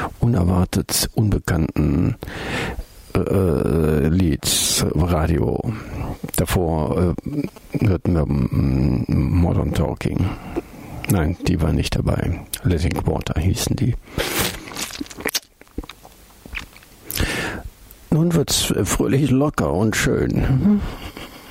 unerwartet unbekannten Lied Radio. Davor hörten wir Modern Talking. Nein, die war nicht dabei. Letting Water hießen die. Nun wird's fröhlich locker und schön.